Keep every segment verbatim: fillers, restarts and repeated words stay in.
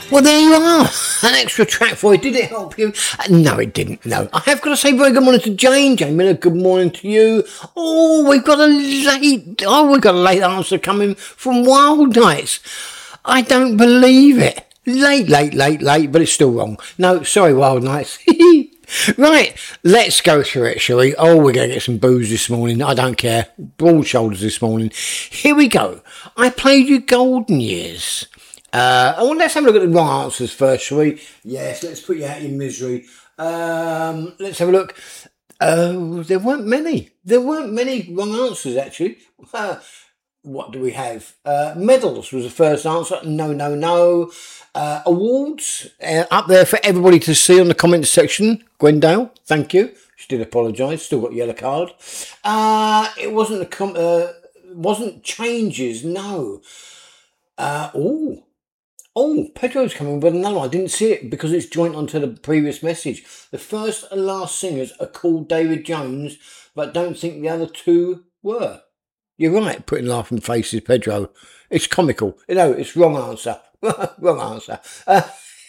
Well, there you are. An extra track for you. Did it help you? Uh, no, it didn't. No. I have got to say very good morning to Jane. Jane Miller, good morning to you. Oh, we've got a late... Oh, we've got a late answer coming from Wild Nights. I don't believe it. Late, late, late, late, but it's still wrong. No, sorry, Wild Nights. Right, let's go through it, shall we? Oh, we're going to get some booze this morning. I don't care. Broad shoulders this morning. Here we go. I played you Golden Years. Uh, oh, let's have a look at the wrong answers first, shall we? Yes, let's put you out of your misery. Um, let's have a look. Oh, uh, there weren't many. There weren't many wrong answers, actually. Uh, what do we have? Uh, medals was the first answer. No, no, no. Uh, awards uh, up there for everybody to see on the comments section. Gwendale, thank you. She did apologise. Still got a yellow card. Uh, it wasn't a com- uh, wasn't changes. No. Uh, oh. Oh, Pedro's coming with another one. I didn't see it because it's joint onto the previous message. The first and last singers are called David Jones, but don't think the other two were. You're right, putting laughing faces, Pedro. It's comical. No, it's wrong answer. Wrong answer. Uh,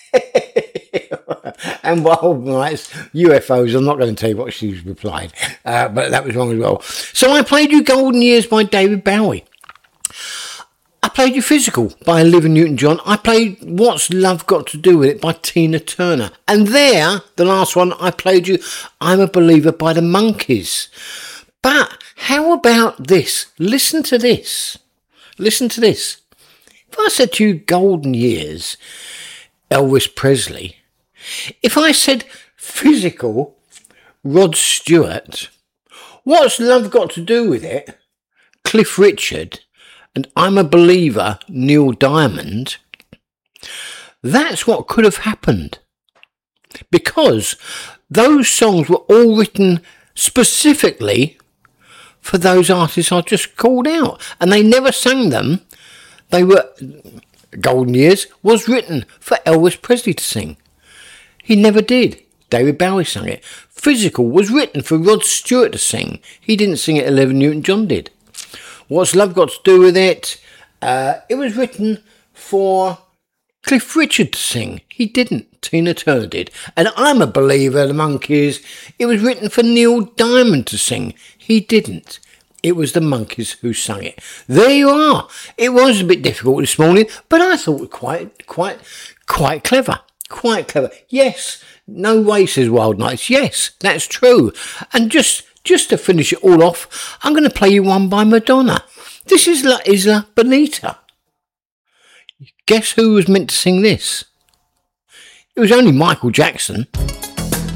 and Wild Nights, U F Os, I'm not going to tell you what she's replied, uh, but that was wrong as well. So I played you Golden Years by David Bowie. I played you Physical by Olivia Newton-John. I played What's Love Got to Do With It by Tina Turner. And there, the last one, I played you I'm a Believer by the Monkees. But how about this? Listen to this. Listen to this. If I said to you Golden Years, Elvis Presley. If I said Physical, Rod Stewart. What's Love Got to Do With It? Cliff Richard. And I'm a Believer, Neil Diamond, that's what could have happened. Because those songs were all written specifically for those artists I just called out. And they never sang them. They were... Golden Years was written for Elvis Presley to sing. He never did. David Bowie sang it. Physical was written for Rod Stewart to sing. He didn't sing it, Olivia Newton-John did. What's Love Got to Do With It? Uh, it was written for Cliff Richard to sing. He didn't. Tina Turner did. And I'm a Believer, the Monkees. It was written for Neil Diamond to sing. He didn't. It was the Monkees who sang it. There you are. It was a bit difficult this morning, but I thought it was quite, quite, quite clever. Quite clever. Yes. No way, says Wild Nights. Yes, that's true. And just... Just to finish it all off, I'm going to play you one by Madonna. This is La Isla Bonita. Guess who was meant to sing this? It was only Michael Jackson.